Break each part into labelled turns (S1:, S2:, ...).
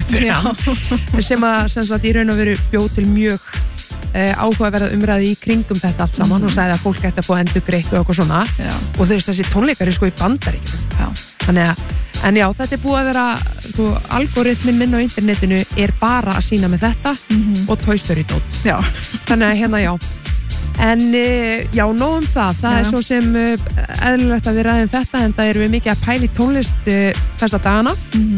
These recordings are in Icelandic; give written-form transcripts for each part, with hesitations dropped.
S1: fyrir hann sem sagt í raun og veru bjóð til mjög áhugaverða umræði í kringum þetta allt saman og sagði að fólk ætti að fá endurgreitt og eitthvað svona og þú veist þessi tónleikar sko í Bandaríkjunum þannig að en já, þetta búið að vera sko, algoritmin minn á internetinu bara að sína með þetta og Toy Story dót þannig að hérna já en já, nóg það svo sem eðlilegt að við ræðum þetta en það erum við mikið að pæla í tónlist þessa dagana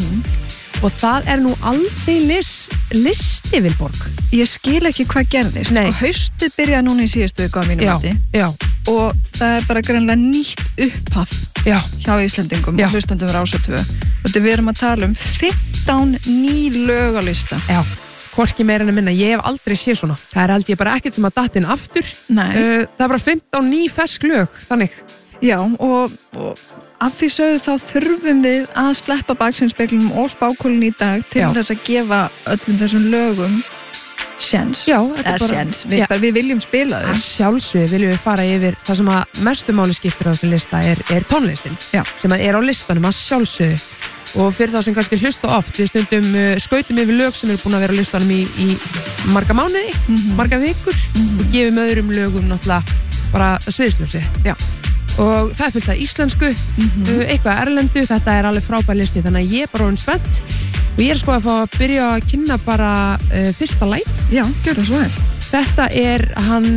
S1: og það nú aldeilis listi Vilborg.
S2: Ég skil ekki hvað gerðist. Sko, haustið byrjaði núna í síðustu viku á mínum mati. Og það bara greinlega nýtt upphaf hjá Íslendingum og hlustendum á Rás 2. Og við erum að tala 15 ný lög á lista.
S1: Já, hvorki meira en að minna. Ég hef aldrei séð svona. Það held ég bara ekkert sem að datt inn aftur.
S2: Nei.
S1: Það bara 15 ný fersk lög, þannig.
S2: Já, og af því sögðu þá þurfum við að sleppa baksýnisspeglinum og spákúlun í dag til þess að gefa öllum þessum lögum séns.
S1: Já,
S2: séns. Við viljum spila þau.
S1: Að sjálfsögðu viljum við fara yfir það sem að mestu máli skiptir á þessum lista tónlistin. Sem að á listanum að sjálfsögðu. Og fyrir þá sem kannski hlusta oft, við stundum skautum yfir lög sem eru búin að vera á listanum í marga mánuði, marga vikur og gefum öðrum lögum náttúrulega bara sviðsljósi.
S2: Já.
S1: Og það fullt af íslensku, eitthvað erlendu, þetta alveg frábær listi, þannig að ég bara orðin spennt og ég spáð að fá að byrja að kynna bara fyrsta lag.
S2: Já, gjör það svo vel.
S1: Þetta hann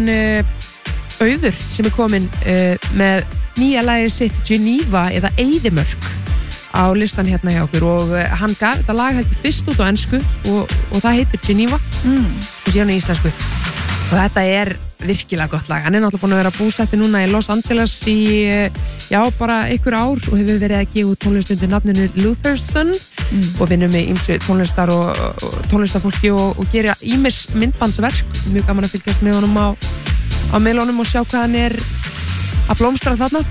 S1: Auður sem kominn með nýja lagið sitt Geneva eða Eyðimörk á listan hérna hjá okkur og hann gaf þetta lag heldur fyrst út á ensku og það heitir Geneva og síðan í íslensku og þetta virkilega gott lag. Hann náttúrulega búin að vera búsetti núna í Los Angeles í bara einhver ár og hefur verið að gefa út tónlist undir nafninu Lutherson og vinnur með ýmsu tónlistar og tónlistarfólki og gera ýmis myndbandsverk. Mjög gaman að fylgjast með honum á miðlunum og sjá hvað hann að blómstra þarna.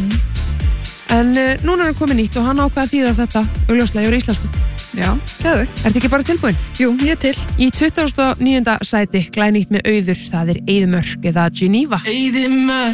S1: En núna hann komið nýtt og hann ákvað að þýða þetta augljóslega yfir íslensku.
S2: Já, geðveikt.
S1: Ertu ekki bara tilbúin?
S2: Jú, ég til.
S1: Í 29. sæti glænýtt með Auður, það Eyðimörk eða Geneva.
S3: Eyðimörk